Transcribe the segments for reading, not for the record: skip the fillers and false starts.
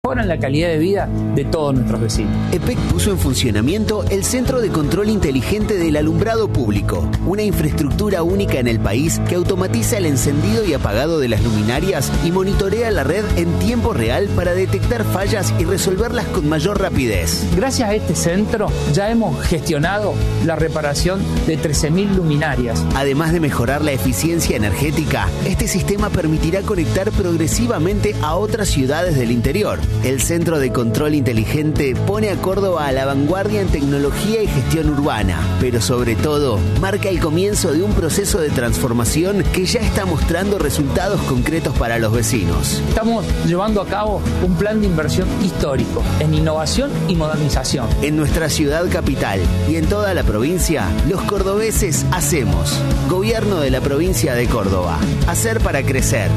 mejoran la calidad de vida de todos nuestros vecinos. EPEC puso en funcionamiento el Centro de Control Inteligente del Alumbrado Público, una infraestructura única en el país que automatiza el encendido y apagado de las luminarias y monitorea la red en tiempo real para detectar fallas y resolverlas con mayor rapidez. Gracias a este centro ya hemos gestionado la reparación de 13.000 luminarias. Además de mejorar la eficiencia energética, este sistema permitirá conectar progresivamente a otras ciudades del interior. El Centro de Control Inteligente pone a Córdoba a la vanguardia en tecnología y gestión urbana, pero sobre todo marca el comienzo de un proceso de transformación que ya está mostrando resultados concretos para los vecinos. Estamos llevando a cabo un plan de inversión histórico en innovación y modernización. En nuestra ciudad capital y en toda la provincia, los cordobeses hacemos. Gobierno de la provincia de Córdoba. Hacer para crecer.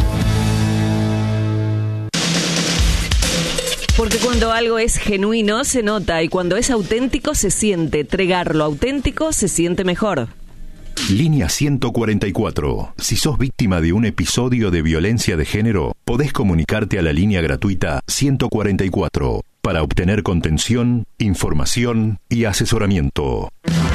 Porque cuando algo es genuino se nota y cuando es auténtico se siente. Tregar lo auténtico se siente mejor. Línea 144. Si sos víctima de un episodio de violencia de género, podés comunicarte a la línea gratuita 144 para obtener contención, información y asesoramiento.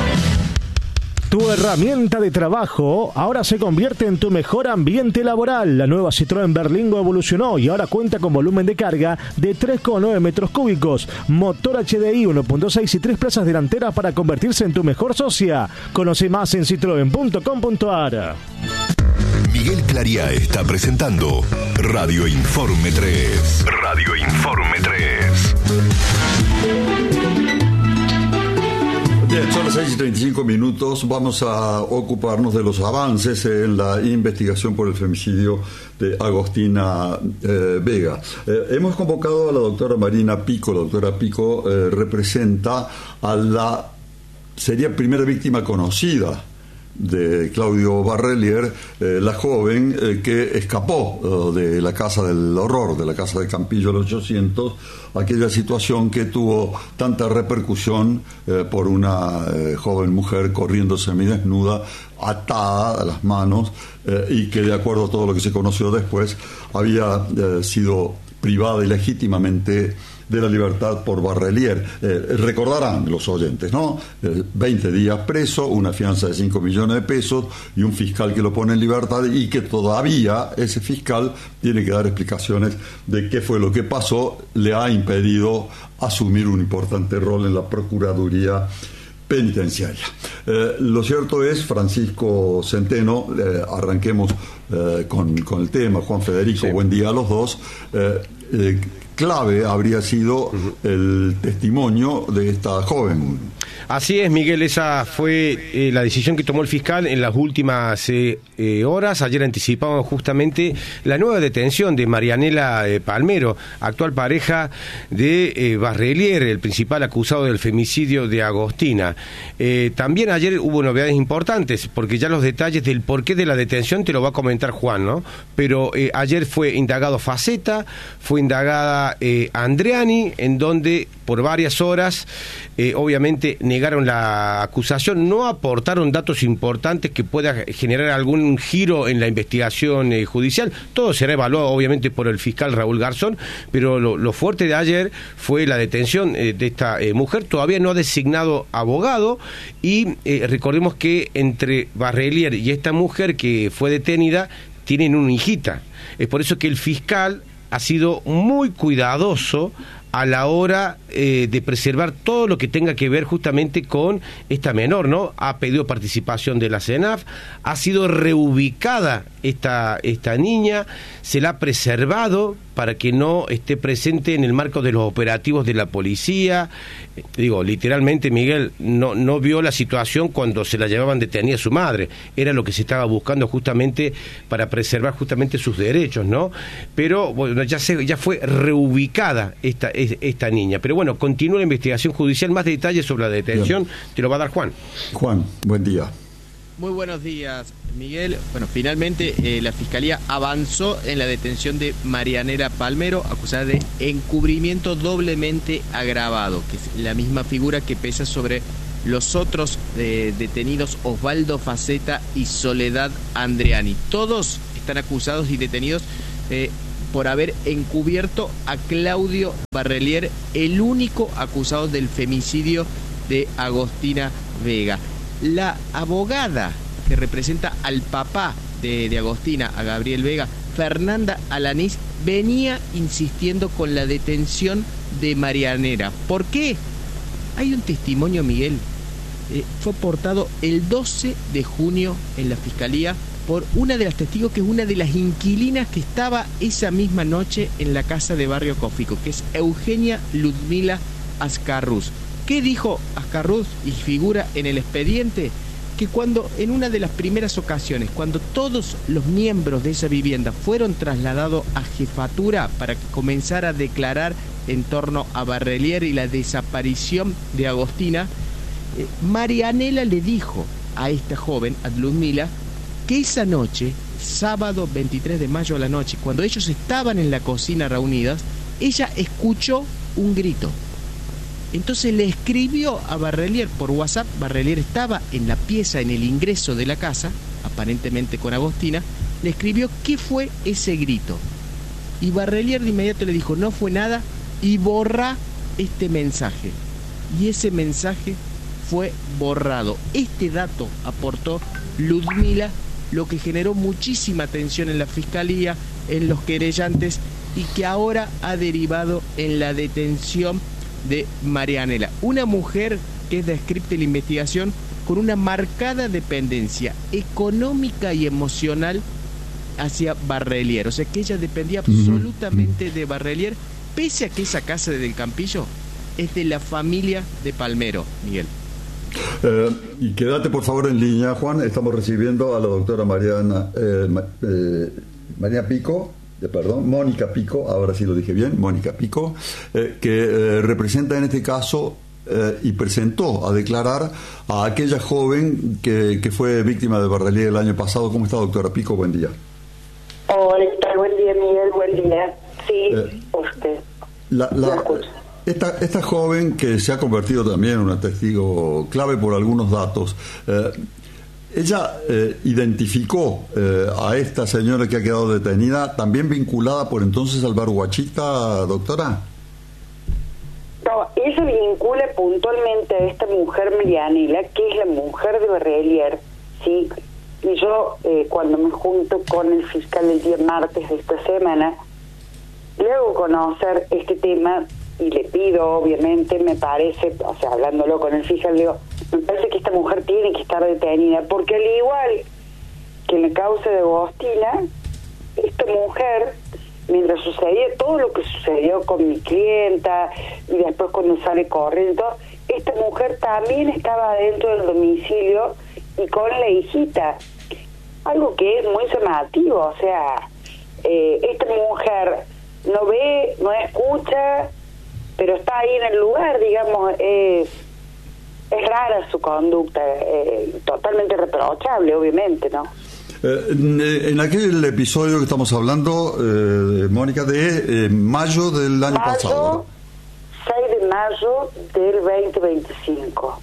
Tu herramienta de trabajo ahora se convierte en tu mejor ambiente laboral. La nueva Citroën Berlingo evolucionó y ahora cuenta con volumen de carga de 3,9 metros cúbicos, motor HDI 1.6 y 3 plazas delanteras para convertirse en tu mejor socia. Conoce más en citroen.com.ar. Miguel Clariá está presentando Radio Informe 3. Radio Informe 3. Bien, son las 6:35. Vamos a ocuparnos de los avances en la investigación por el femicidio de Agostina Vega. Hemos convocado a la doctora Marina Pico. La doctora Pico representa a la sería primera víctima conocida de Claudio Barrelier, la joven que escapó de la casa del horror, de la casa de Campillo del 800, aquella situación que tuvo tanta repercusión por una joven mujer corriendo semidesnuda, atada a las manos, y que de acuerdo a todo lo que se conoció después había sido privada ilegítimamente de la libertad por Barrelier. Recordarán los oyentes, ¿no? 20 días preso, una fianza de 5 millones de pesos y un fiscal que lo pone en libertad y que todavía ese fiscal tiene que dar explicaciones de qué fue lo que pasó, le ha impedido asumir un importante rol en la Procuraduría Penitenciaria. Lo cierto es, Francisco Centeno, arranquemos con el tema. Juan Federico, sí. Buen día a los dos. Clave habría sido el testimonio de esta joven. Así es, Miguel, esa fue la decisión que tomó el fiscal en las últimas horas. Ayer anticipaban justamente la nueva detención de Marianela Palmero, actual pareja de Barrelier, el principal acusado del femicidio de Agostina. También ayer hubo novedades importantes, porque ya los detalles del porqué de la detención te lo va a comentar Juan, ¿no? Pero ayer fue indagado Faceta, fue indagada Andreani, en donde por varias horas obviamente negaron la acusación, no aportaron datos importantes que pueda generar algún giro en la investigación judicial. Todo será evaluado obviamente por el fiscal Raúl Garzón, pero lo fuerte de ayer fue la detención de esta mujer. Todavía no ha designado abogado y recordemos que entre Barrelier y esta mujer que fue detenida tienen una hijita. Es por eso que el fiscal ha sido muy cuidadoso a la hora de preservar todo lo que tenga que ver justamente con esta menor, ¿no? Ha pedido participación de la CENAF, ha sido reubicada esta niña, se la ha preservado para que no esté presente en el marco de los operativos de la policía. Digo, literalmente, Miguel, no vio la situación cuando se la llevaban detenida su madre. Era lo que se estaba buscando justamente para preservar justamente sus derechos, ¿no? Pero bueno, ya fue reubicada esta niña. Pero bueno, continúa la investigación judicial. Más detalles sobre la detención te lo va a dar Juan. Juan, buen día. Muy buenos días, Miguel. Bueno, finalmente la Fiscalía avanzó en la detención de Marianela Palmero, acusada de encubrimiento doblemente agravado, que es la misma figura que pesa sobre los otros detenidos Osvaldo Faceta y Soledad Andreani. Todos están acusados y detenidos por haber encubierto a Claudio Barrelier, el único acusado del femicidio de Agostina Vega. La abogada que representa al papá de Agostina, a Gabriel Vega, Fernanda Alanís, venía insistiendo con la detención de Marianela. ¿Por qué? Hay un testimonio, Miguel, fue aportado el 12 de junio en la Fiscalía por una de las testigos, que es una de las inquilinas que estaba esa misma noche en la casa de Barrio Cofico, que es Eugenia Ludmila Ascarrús. ¿Qué dijo Ascarrús y figura en el expediente? Que cuando en una de las primeras ocasiones, cuando todos los miembros de esa vivienda fueron trasladados a jefatura para que comenzara a declarar en torno a Barrelier y la desaparición de Agostina, Marianela le dijo a esta joven, a Ludmila, que esa noche, sábado 23 de mayo a la noche, cuando ellos estaban en la cocina reunidas, ella escuchó un grito. Entonces le escribió a Barrelier por WhatsApp. Barrelier estaba en la pieza, en el ingreso de la casa, aparentemente con Agostina. Le escribió qué fue ese grito. Y Barrelier de inmediato le dijo, no fue nada, y borra este mensaje. Y ese mensaje fue borrado. Este dato aportó Ludmila, lo que generó muchísima tensión en la Fiscalía, en los querellantes, y que ahora ha derivado en la detención de Marianela, una mujer que es descrita en la investigación con una marcada dependencia económica y emocional hacia Barrelier, o sea que ella dependía absolutamente de Barrelier, pese a que esa casa del Campillo es de la familia de Palmero, Miguel. Y quédate por favor en línea, Juan. Estamos recibiendo a la doctora Mónica Pico, ahora sí lo dije bien, Mónica Pico, que representa en este caso y presentó a declarar a aquella joven que fue víctima de Barrelier el año pasado. ¿Cómo está, doctora Pico? Buen día. Hola, buen día, Miguel, buen día. Sí, usted. Esta joven, que se ha convertido también en una testigo clave por algunos datos, ella identificó a esta señora que ha quedado detenida, también vinculada por entonces al Bar Huachita, doctora. No, ella vincula puntualmente a esta mujer Marianela, que es la mujer de Barrelier, ¿sí? Y yo, cuando me junto con el fiscal el día martes de esta semana, le hago conocer este tema y le pido, obviamente, me parece, o sea, hablándolo con el fiscal, le digo, me parece que esta mujer tiene que estar detenida, porque al igual que en la causa de Agostina, esta mujer, mientras sucedía todo lo que sucedió con mi clienta y después cuando sale corriendo, esta mujer también estaba dentro del domicilio y con la hijita, algo que es muy llamativo. O sea, esta mujer no ve, no escucha, pero está ahí en el lugar, digamos. Es rara su conducta, totalmente reprochable, obviamente, ¿no? En aquel episodio que estamos hablando, Mónica, de mayo del año pasado, ¿verdad? 6 de mayo del 2025.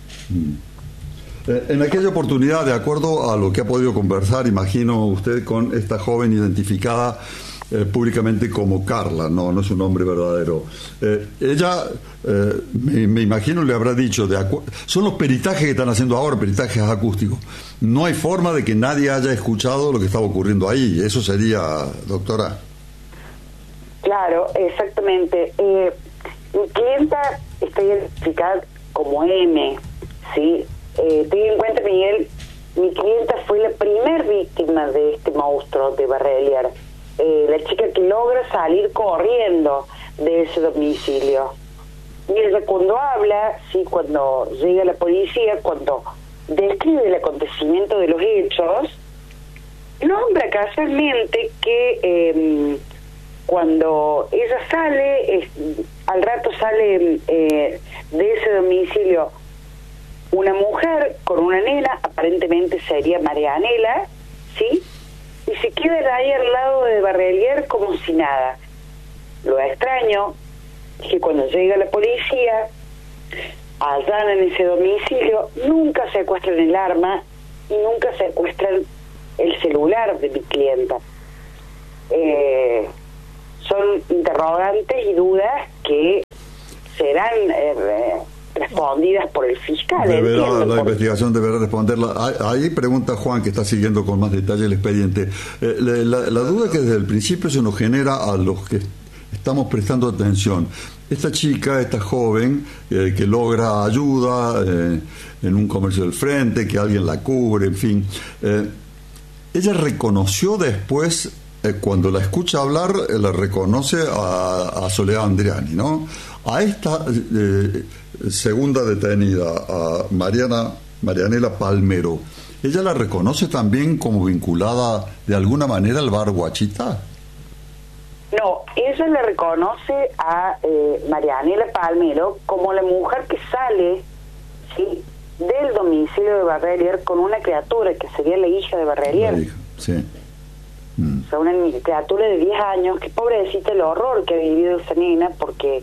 En aquella oportunidad, de acuerdo a lo que ha podido conversar, imagino usted, con esta joven identificada públicamente como Carla, no es un nombre verdadero, ella, me imagino, le habrá dicho, son los peritajes que están haciendo ahora, peritajes acústicos, no hay forma de que nadie haya escuchado lo que estaba ocurriendo ahí. Eso sería, doctora. Claro, exactamente. Mi clienta está identificada como M, ¿sí? Ten en cuenta, Miguel, mi clienta fue la primer víctima de este monstruo de Barrelier, la chica que logra salir corriendo de ese domicilio. Y ella, cuando habla, sí, cuando llega la policía, cuando describe el acontecimiento de los hechos, nombra casualmente que cuando ella sale, al rato sale de ese domicilio una mujer con una nena, aparentemente sería Marianela, ¿sí? Y se queda ahí al lado de Barrelier como si nada. Lo extraño es que cuando llega la policía, allanan ese domicilio, nunca secuestran el arma y nunca secuestran el celular de mi clienta. son interrogantes y dudas que serán respondidas por el fiscal. La investigación deberá responderla. Ahí pregunta Juan, que está siguiendo con más detalle el expediente. La duda que desde el principio se nos genera a los que estamos prestando atención. Esta chica, esta joven, que logra ayuda en un comercio del frente, que alguien la cubre, en fin. Ella reconoció después, cuando la escucha hablar, la reconoce a Soledad Andriani, ¿no? A esta segunda detenida, a Marianela Palmero, ¿ella la reconoce también como vinculada de alguna manera al bar Guachita? No, ella le reconoce a Marianela Palmero como la mujer que sale, ¿sí?, del domicilio de Barrelier con una criatura que sería la hija de Barrelier. Sí. O sea, una criatura de 10 años, que pobrecita el horror que ha vivido esa nena, porque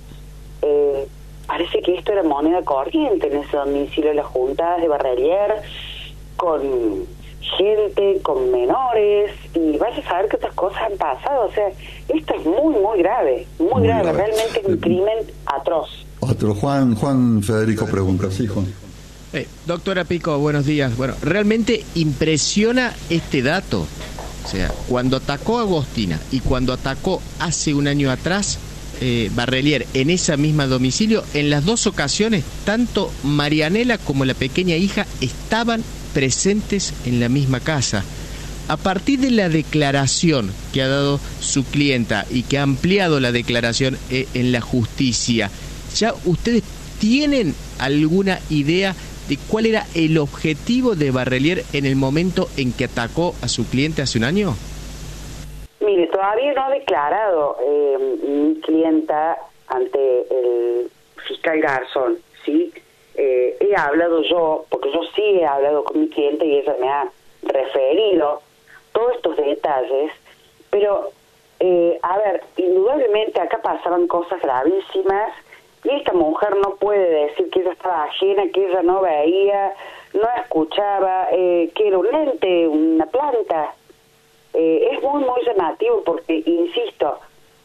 parece que esto era moneda corriente en ese domicilio, las juntadas de Barrelier, con gente, con menores, y vaya a saber que otras cosas han pasado. O sea, esto es muy, muy grave, muy grave, realmente es un crimen atroz. Otro, Juan Federico pregunta, sí, Juan. Doctora Pico, buenos días. Bueno, realmente impresiona este dato. O sea, cuando atacó a Agostina y cuando atacó hace un año atrás Barrelier en esa misma domicilio, en las dos ocasiones, tanto Marianela como la pequeña hija estaban presentes en la misma casa. A partir de la declaración que ha dado su clienta y que ha ampliado la declaración en la justicia, ¿ya ustedes tienen alguna idea de cuál era el objetivo de Barrelier en el momento en que atacó a su cliente hace un año? Mire, todavía no ha declarado mi clienta ante el fiscal Garzón, ¿sí? He hablado yo, porque yo sí he hablado con mi cliente y ella me ha referido todos estos detalles, pero, a ver, indudablemente acá pasaban cosas gravísimas. Y esta mujer no puede decir que ella estaba ajena, que ella no veía, no escuchaba, que era un ente, una planta. Es muy, muy llamativo porque, insisto,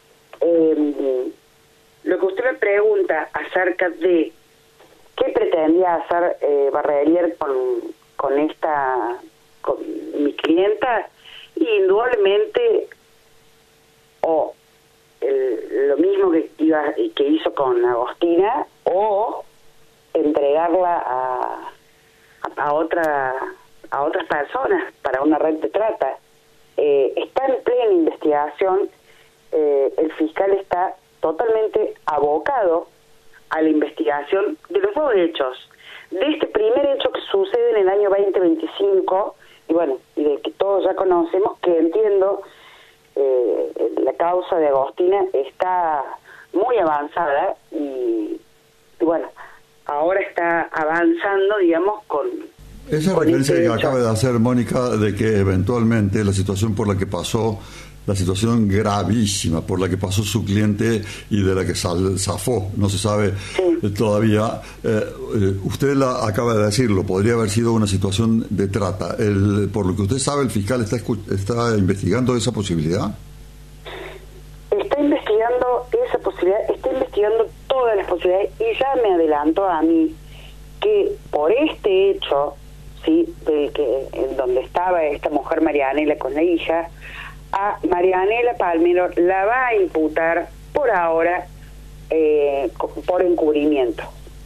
lo que usted me pregunta acerca de qué pretendía hacer Barrelier con mi clienta, indudablemente, lo mismo que hizo con Agostina, o entregarla a otras personas para una red de trata. Está en plena investigación. El fiscal está totalmente abocado a la investigación de los dos hechos, de este primer hecho que sucede en el año 2025 y bueno, y de que todos ya conocemos, que entiendo la causa de Agostina está muy avanzada y bueno, ahora está avanzando, digamos, con esa referencia que acaba de hacer Mónica, de que eventualmente la situación por la que pasó, la situación gravísima por la que pasó su cliente y de la que zafó, no se sabe todavía, usted la acaba de decirlo, podría haber sido una situación de trata. Por lo que usted sabe, ¿el fiscal está investigando esa posibilidad? Está investigando esa posibilidad, está investigando todas las posibilidades y ya me adelantó a mí que por este hecho, sí, en donde estaba esta mujer Marianela con la hija, a Marianela Palmero la va a imputar por ahora por encubrimiento.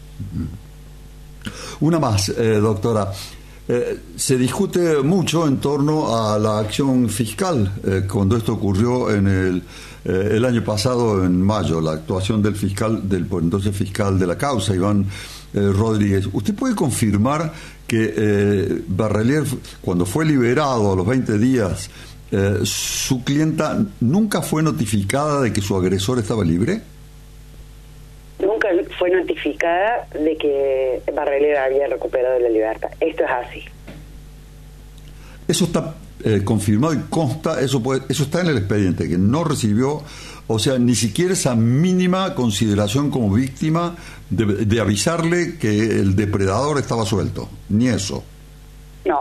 Una más, doctora. Se discute mucho en torno a la acción fiscal cuando esto ocurrió en el año pasado, en mayo, la actuación del fiscal, del entonces fiscal de la causa, Iván Rodríguez. ¿Usted puede confirmar que Barrelier, cuando fue liberado a los 20 días, su clienta nunca fue notificada de que su agresor estaba libre? Nunca fue notificada de que Barrelier había recuperado la libertad. Esto es así. Eso está confirmado y consta, eso está en el expediente, que no recibió, o sea, ni siquiera esa mínima consideración como víctima de avisarle que el depredador estaba suelto, ni eso.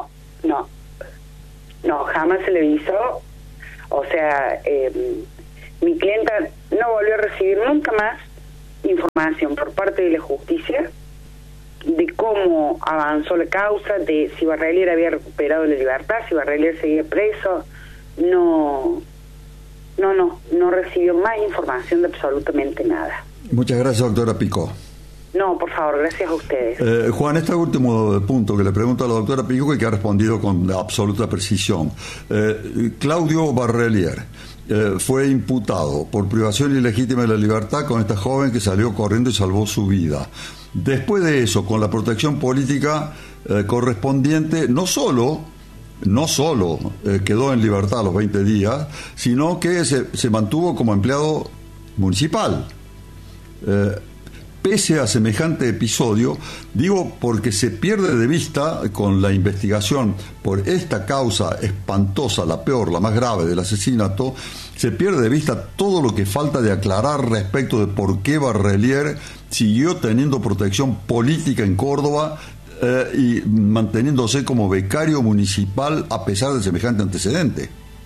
No, jamás se le avisó. O sea, Mi clienta no volvió a recibir nunca más información por parte de la justicia de cómo avanzó la causa, de si Barrelier había recuperado la libertad, si Barrelier seguía preso. No recibió más información de absolutamente nada. Muchas gracias, doctora Picó. No, por favor, gracias a ustedes. Juan, este último punto que le pregunto a la doctora Picó, que ha respondido con absoluta precisión. Claudio Barrelier fue imputado por privación ilegítima de la libertad con esta joven que salió corriendo y salvó su vida. Después de eso, con la protección política correspondiente, no solo quedó en libertad a los 20 días, sino que se mantuvo como empleado municipal. Pese a semejante episodio, digo porque se pierde de vista con la investigación por esta causa espantosa, la peor, la más grave del asesinato, se pierde de vista todo lo que falta de aclarar respecto de por qué Barrelier siguió teniendo protección política en Córdoba y manteniéndose como becario municipal a pesar de semejante antecedente.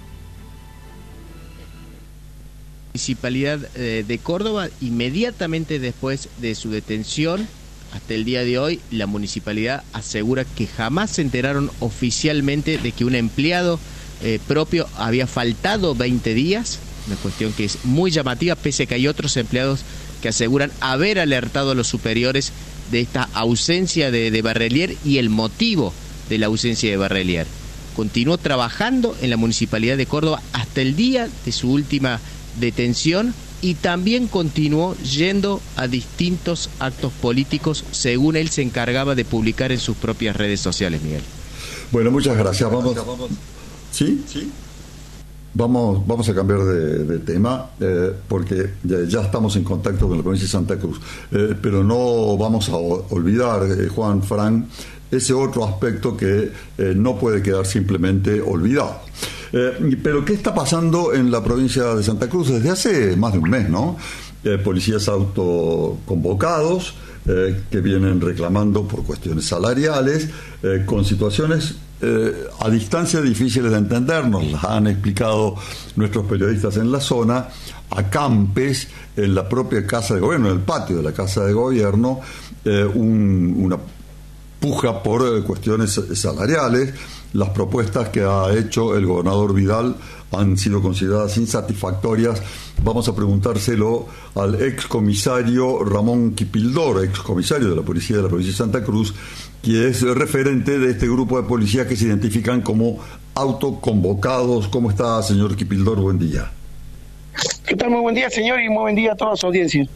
Municipalidad de Córdoba, inmediatamente después de su detención, hasta el día de hoy, la municipalidad asegura que jamás se enteraron oficialmente de que un empleado propio había faltado 20 días, una cuestión que es muy llamativa, pese a que hay otros empleados que aseguran haber alertado a los superiores de esta ausencia de Barrelier y el motivo de la ausencia de Barrelier. Continuó trabajando en la Municipalidad de Córdoba hasta el día de su última detención y también continuó yendo a distintos actos políticos según él se encargaba de publicar en sus propias redes sociales, Miguel. Bueno, muchas gracias. ¿Sí? Vamos a cambiar de tema porque ya estamos en contacto con la provincia de Santa Cruz, pero no vamos a olvidar, Juan, Fran, ese otro aspecto que no puede quedar simplemente olvidado. Pero ¿qué está pasando en la provincia de Santa Cruz desde hace más de un mes, ¿no? Policías autoconvocados que vienen reclamando por cuestiones salariales, con situaciones a distancia difíciles de entendernos, las han explicado nuestros periodistas en la zona, acampes en la propia Casa de Gobierno, en el patio de la Casa de Gobierno, una puja por cuestiones salariales. Las propuestas que ha hecho el gobernador Vidal han sido consideradas insatisfactorias. Vamos a preguntárselo al excomisario Ramón Quipildor, excomisario de la policía de la provincia de Santa Cruz, que es referente de este grupo de policías que se identifican como autoconvocados. ¿Cómo está, señor Quipildor? Buen día. ¿Qué tal? Muy buen día, señor, y muy buen día a toda su audiencia.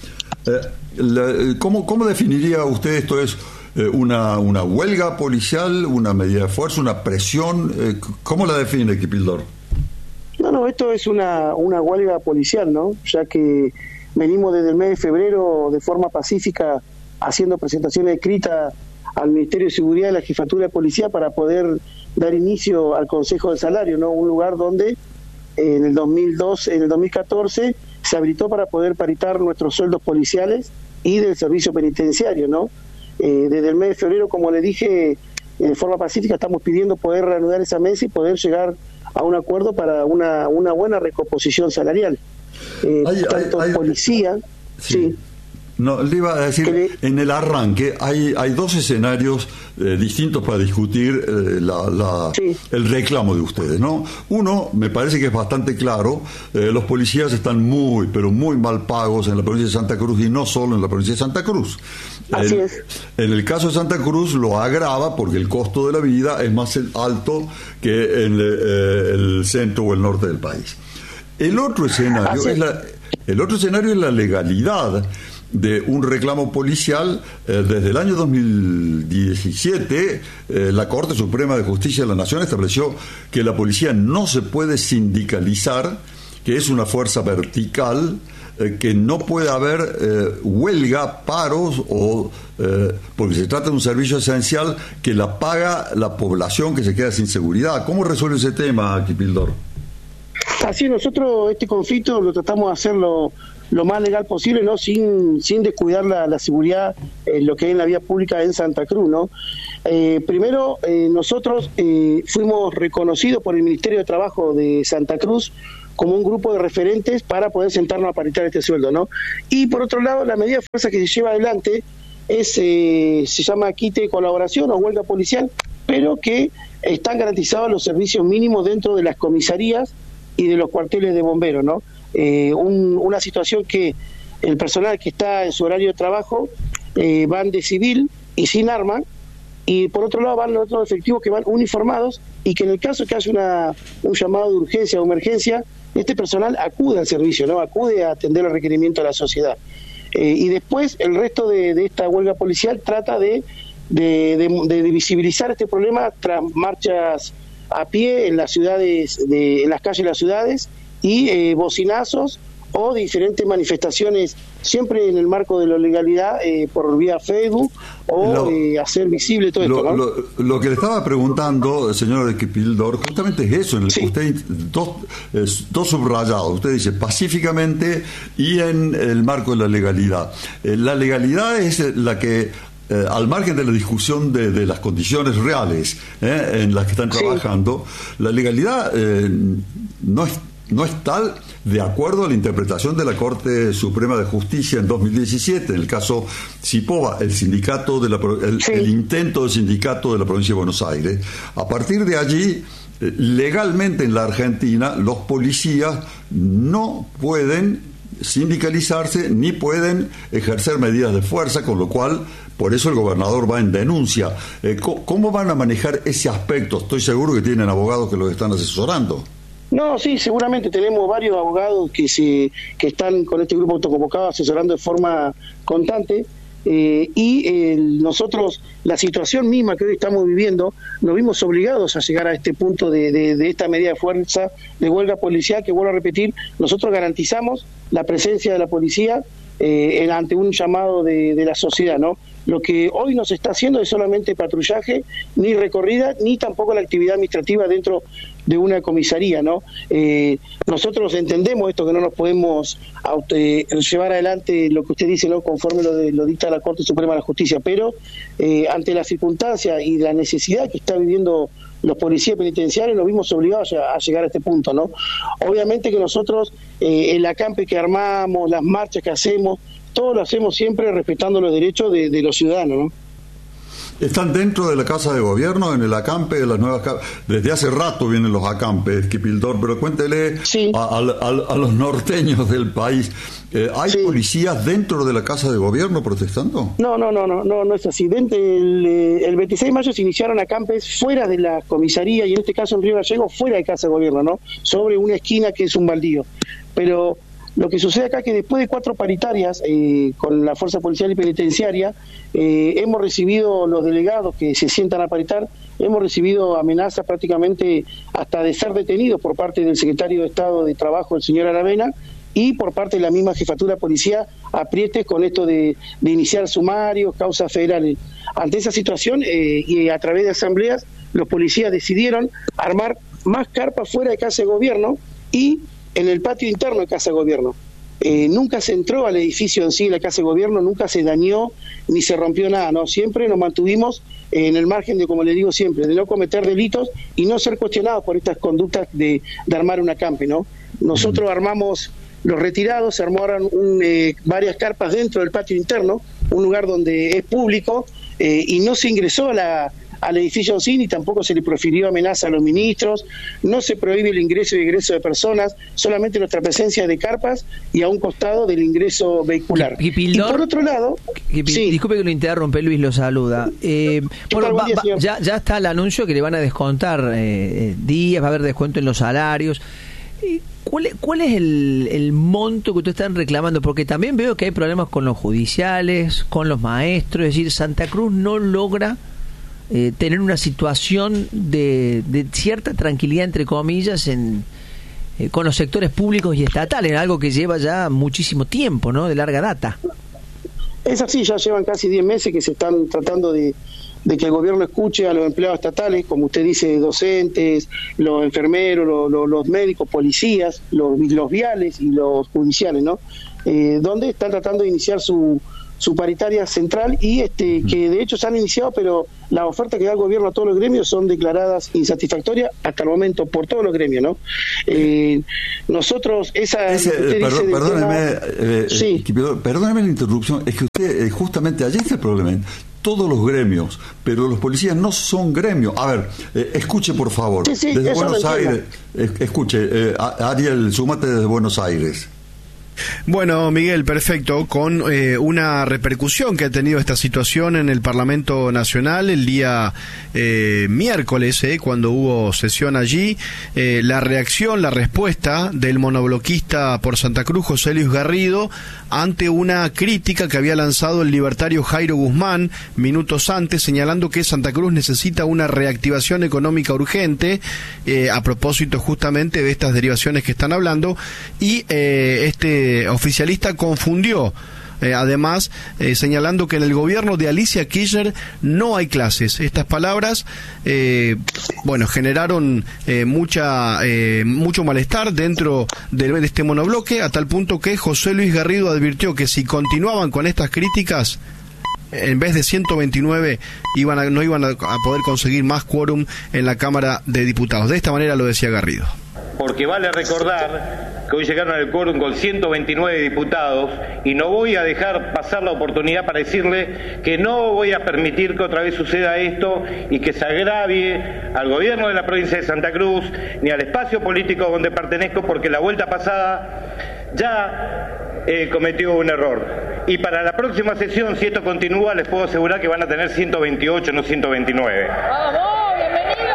¿Cómo definiría usted esto? ¿Es una huelga policial, una medida de fuerza, una presión? ¿Cómo la define, Quipildor? No, esto es una huelga policial, ¿no? Ya que venimos desde el mes de febrero de forma pacífica haciendo presentaciones escritas al Ministerio de Seguridad y la Jefatura de Policía para poder dar inicio al Consejo de Salario, ¿no? Un lugar donde en el 2014 se habilitó para poder paritar nuestros sueldos policiales y del servicio penitenciario, ¿no? Desde el mes de febrero, como le dije, de forma pacífica estamos pidiendo poder reanudar esa mesa y poder llegar a un acuerdo para una buena recomposición salarial. Policía, sí. No, le iba a decir, en el arranque hay dos escenarios distintos para discutir el reclamo de ustedes, ¿no? Uno, me parece que es bastante claro, los policías están muy, pero muy mal pagos en la provincia de Santa Cruz y no solo en la provincia de Santa Cruz. Así es. En el caso de Santa Cruz lo agrava porque el costo de la vida es más alto que en el centro o el norte del país. El otro escenario es la legalidad de un reclamo policial. Desde el año 2017 la Corte Suprema de Justicia de la Nación estableció que la policía no se puede sindicalizar, que es una fuerza vertical, que no puede haber huelga, paros porque se trata de un servicio esencial que la paga la población que se queda sin seguridad. ¿Cómo resuelve ese tema, Quipildor? Así nosotros este conflicto lo tratamos de hacerlo lo más legal posible, ¿no? Sin descuidar la seguridad, lo que hay en la vía pública en Santa Cruz, ¿no? Primero, nosotros fuimos reconocidos por el Ministerio de Trabajo de Santa Cruz como un grupo de referentes para poder sentarnos a paritar este sueldo, ¿no? Y por otro lado, la medida de fuerza que se lleva adelante se llama quite de colaboración o huelga policial, pero que están garantizados los servicios mínimos dentro de las comisarías y de los cuarteles de bomberos, ¿no? Una situación que el personal que está en su horario de trabajo van de civil y sin arma, y por otro lado van los otros efectivos que van uniformados, y que en el caso que haya un llamado de urgencia o emergencia, este personal acude al servicio, ¿no? Acude a atender los requerimientos de la sociedad. Y después el resto de esta huelga policial trata de visibilizar este problema tras marchas a pie en las ciudades, en las calles de las ciudades, y bocinazos o diferentes manifestaciones, siempre en el marco de la legalidad, por vía Facebook, o hacer visible todo esto, ¿no? Lo que le estaba preguntando, señor Kipildor, justamente es eso, en el que usted, dos subrayados, usted dice pacíficamente y en el marco de la legalidad. La legalidad es la que, al margen de la discusión de las condiciones reales en las que están trabajando, la legalidad no es tal, de acuerdo a la interpretación de la Corte Suprema de Justicia en 2017, en el caso Cipova, el sindicato el intento de sindicato de la provincia de Buenos Aires. A partir de allí, legalmente en la Argentina, los policías no pueden sindicalizarse ni pueden ejercer medidas de fuerza, con lo cual, por eso el gobernador va en denuncia. ¿Cómo van a manejar ese aspecto? Estoy seguro que tienen abogados que los están asesorando. No, sí, seguramente tenemos varios abogados que están con este grupo autoconvocado asesorando de forma constante, y nosotros, la situación misma que hoy estamos viviendo, nos vimos obligados a llegar a este punto de esta medida de fuerza de huelga policial, que vuelvo a repetir, nosotros garantizamos la presencia de la policía ante un llamado de la sociedad, ¿no? Lo que hoy no se está haciendo es solamente patrullaje, ni recorrida, ni tampoco la actividad administrativa dentro de una comisaría, ¿no? Nosotros entendemos esto, que no nos podemos llevar adelante lo que usted dice, ¿no? Conforme lo dicta la Corte Suprema de la Justicia, pero ante la circunstancia y la necesidad que está viviendo los policías penitenciarios, nos vimos obligados a llegar a este punto, ¿no? Obviamente que nosotros, el acampe que armamos, las marchas que hacemos, todo lo hacemos siempre respetando los derechos de los ciudadanos, ¿no? ¿Están dentro de la Casa de Gobierno, en el acampe de las nuevas casas? Desde hace rato vienen los acampes, Kipildor, pero cuéntele a los norteños del país, ¿hay policías dentro de la Casa de Gobierno protestando? No es así. El 26 de mayo se iniciaron acampes fuera de la comisaría, y en este caso en Río Gallegos, fuera de Casa de Gobierno, ¿no? Sobre una esquina que es un baldío. Pero lo que sucede acá es que después de 4 paritarias con la Fuerza Policial y Penitenciaria, hemos recibido, los delegados que se sientan a paritar, hemos recibido amenazas prácticamente hasta de ser detenidos por parte del secretario de Estado de Trabajo, el señor Aravena, y por parte de la misma jefatura de policía, aprietes con esto de iniciar sumarios, causas federales. Ante esa situación, y a través de asambleas, los policías decidieron armar más carpas fuera de Casa de Gobierno y en el patio interno de Casa de Gobierno. Nunca se entró al edificio en sí, la Casa de Gobierno, nunca se dañó ni se rompió nada, ¿no? Siempre nos mantuvimos en el margen de, como le digo siempre, de no cometer delitos y no ser cuestionados por estas conductas de armar un acampe, ¿no? Nosotros armamos los retirados, se armaron varias carpas dentro del patio interno, un lugar donde es público, y no se ingresó al edificio en sí, ni tampoco se le profirió amenaza a los ministros, no se prohíbe el ingreso y egreso de personas, solamente nuestra presencia de carpas y a un costado del ingreso vehicular. Y por otro lado... Disculpe que lo interrumpe, Luis lo saluda. Ya está el anuncio que le van a descontar días, va a haber descuento en los salarios. ¿Cuál es el monto que ustedes están reclamando? Porque también veo que hay problemas con los judiciales, con los maestros, es decir, Santa Cruz no logra tener una situación de cierta tranquilidad, entre comillas, con los sectores públicos y estatales, algo que lleva ya muchísimo tiempo, ¿no? De larga data. Es así, ya llevan casi 10 meses que se están tratando de que el gobierno escuche a los empleados estatales, como usted dice, docentes, los enfermeros, los médicos, policías, los viales y los judiciales, ¿no? Donde están tratando de iniciar su su paritaria central y que de hecho se han iniciado, pero las ofertas que da el gobierno a todos los gremios son declaradas insatisfactorias hasta el momento por todos los gremios, ¿no? Nosotros perdóneme la interrupción, es que usted justamente allí está el problema. Todos los gremios, pero los policías no son gremios. A ver, escuche por favor, desde Buenos Aires, escuche, Ariel, súmate desde Buenos Aires. Bueno, Miguel, perfecto. Con una repercusión que ha tenido esta situación en el Parlamento Nacional el día miércoles, cuando hubo sesión allí, la respuesta del monobloquista por Santa Cruz, José Luis Garrido, ante una crítica que había lanzado el libertario Jairo Guzmán minutos antes, señalando que Santa Cruz necesita una reactivación económica urgente, a propósito justamente de estas derivaciones que están hablando, y este oficialista confundió, además, señalando que en el gobierno de Alicia Kirchner no hay clases. Estas palabras, generaron mucho malestar dentro de este monobloque, a tal punto que José Luis Garrido advirtió que si continuaban con estas críticas, en vez de 129 no iban a poder conseguir más quórum en la Cámara de Diputados. De esta manera lo decía Garrido. Porque vale recordar que hoy llegaron al quórum con 129 diputados y no voy a dejar pasar la oportunidad para decirle que no voy a permitir que otra vez suceda esto y que se agravie al gobierno de la provincia de Santa Cruz ni al espacio político donde pertenezco, porque la vuelta pasada ya cometió un error. Y para la próxima sesión, si esto continúa, les puedo asegurar que van a tener 128, no 129. ¡Vamos! ¡Bienvenido!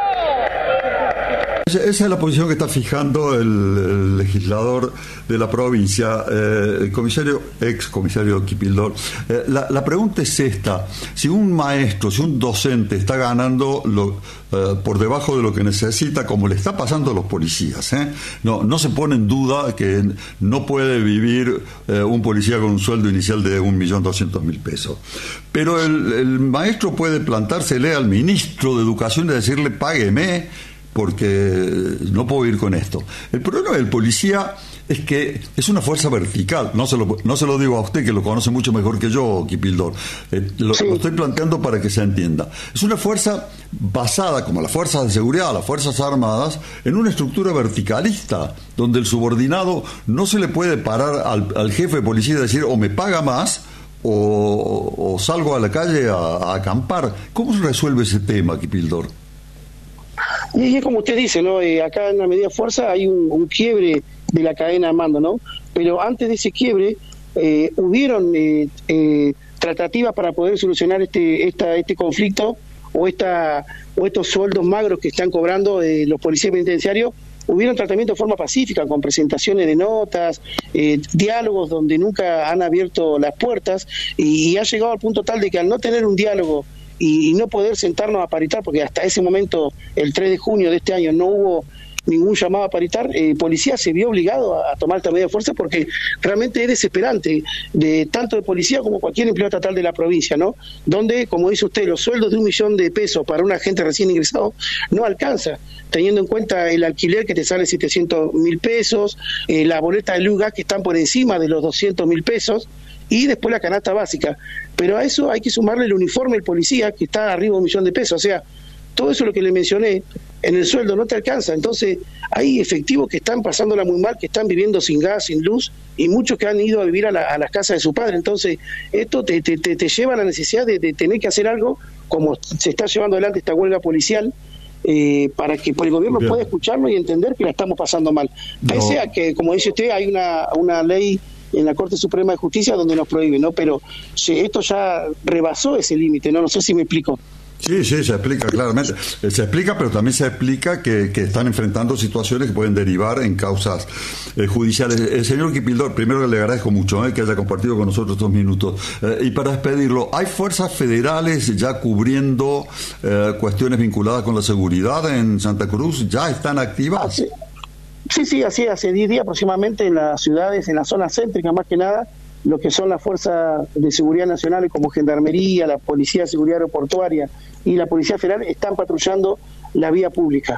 Esa es la posición que está fijando el legislador de la provincia, el ex comisario Kipildor. La pregunta es esta: si un maestro, si un docente está ganando por debajo de lo que necesita, como le está pasando a los policías, no se pone en duda que no puede vivir un policía con un sueldo inicial de 1.200.000 pesos. Pero el maestro puede plantársele al ministro de Educación y decirle: págueme, porque no puedo ir con esto. El problema del policía es que es una fuerza vertical. No se lo digo a usted, que lo conoce mucho mejor que yo, Kipildor. Lo estoy planteando para que se entienda. Es una fuerza basada, como las fuerzas de seguridad, las fuerzas armadas, en una estructura verticalista, donde el subordinado no se le puede parar al jefe de policía y decir: o me paga más o salgo a la calle a acampar. ¿Cómo se resuelve ese tema, Kipildor? Y es como usted dice, ¿no? Acá en la medida fuerza hay un quiebre de la cadena de mando, ¿no? Pero antes de ese quiebre hubieron tratativas para poder solucionar este conflicto o estos sueldos magros que están cobrando los policías penitenciarios. Hubieron tratamiento de forma pacífica, con presentaciones de notas, diálogos donde nunca han abierto las puertas, y ha llegado al punto tal de que al no tener un diálogo y no poder sentarnos a paritar, porque hasta ese momento, el 3 de junio de este año, no hubo ningún llamado a paritar, policía se vio obligado a tomar esta medida de fuerza, porque realmente es desesperante, tanto de policía como cualquier empleado estatal de la provincia, ¿no? Donde, como dice usted, los sueldos de 1 millón de pesos para un agente recién ingresado no alcanza, teniendo en cuenta el alquiler que te sale 700.000 pesos, la boleta de luz gas que están por encima de los 200.000 pesos, y después la canasta básica. Pero a eso hay que sumarle el uniforme del policía, que está arriba de 1 millón de pesos. O sea, todo eso lo que le mencioné, en el sueldo no te alcanza. Entonces hay efectivos que están pasándola muy mal, que están viviendo sin gas, sin luz, y muchos que han ido a vivir a las casas de su padre. Entonces esto te lleva a la necesidad de tener que hacer algo, como se está llevando adelante esta huelga policial, para que el gobierno pueda escucharnos y entender que la estamos pasando mal. Pese a que, como dice usted, hay una ley en la Corte Suprema de Justicia donde nos prohíbe, ¿no? Pero esto ya rebasó ese límite, ¿no? No sé si me explico. Sí, se explica claramente. Se explica, pero también se explica que están enfrentando situaciones que pueden derivar en causas judiciales. Señor Kipildor, primero le agradezco mucho que haya compartido con nosotros estos minutos. Y para despedirlo, ¿hay fuerzas federales ya cubriendo cuestiones vinculadas con la seguridad en Santa Cruz? ¿Ya están activas? Sí, así hace 10 días aproximadamente en las ciudades, en la zona céntrica más que nada, lo que son las fuerzas de seguridad nacionales como Gendarmería, la Policía de Seguridad Aeroportuaria y la Policía Federal están patrullando la vía pública.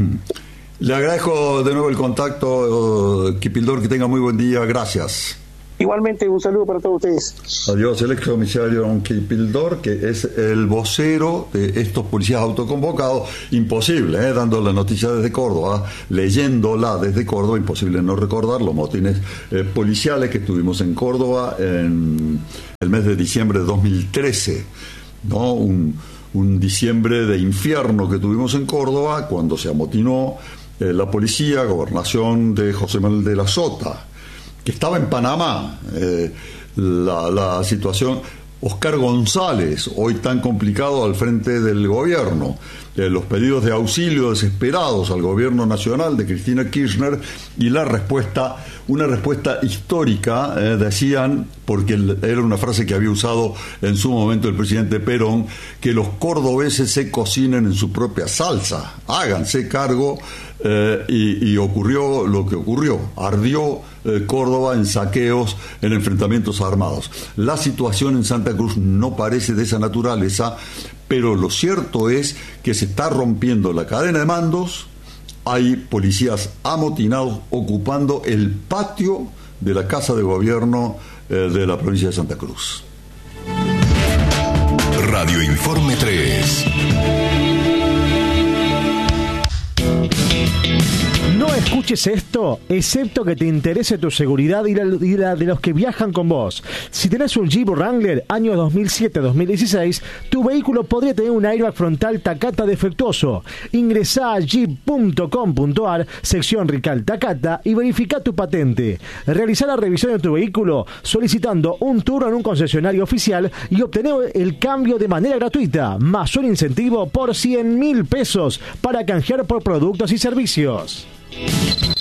Le agradezco de nuevo el contacto, Kipildor, que tenga muy buen día, gracias. Igualmente, un saludo para todos ustedes. Adiós, el excomisario Pildor, que es el vocero de estos policías autoconvocados. Imposible, dando la noticia desde Córdoba, leyéndola desde Córdoba, imposible no recordar los motines policiales que tuvimos en Córdoba en el mes de diciembre de 2013, ¿no? Un diciembre de infierno que tuvimos en Córdoba cuando se amotinó la policía, gobernación de José Manuel de la Sota, que estaba en Panamá, la situación, Oscar González, hoy tan complicado al frente del gobierno, los pedidos de auxilio desesperados al gobierno nacional de Cristina Kirchner y la respuesta, una respuesta histórica, decían, porque era una frase que había usado en su momento el presidente Perón, que los cordobeses se cocinen en su propia salsa, háganse cargo, y ocurrió lo que ocurrió, ardió Córdoba en saqueos, en enfrentamientos armados. La situación en Santa Cruz no parece de esa naturaleza, pero lo cierto es que se está rompiendo la cadena de mandos, hay policías amotinados ocupando el patio de la Casa de Gobierno de la provincia de Santa Cruz. Radio Informe 3. No escuches esto, excepto que te interese tu seguridad y la de los que viajan con vos. Si tenés un Jeep Wrangler año 2007-2016, tu vehículo podría tener un airbag frontal Takata defectuoso. Ingresá a jeep.com.ar, sección Rical Takata, y verifica tu patente. Realizá la revisión de tu vehículo solicitando un turno en un concesionario oficial y obtener el cambio de manera gratuita, más un incentivo por 100.000 pesos para canjear por productos y servicios.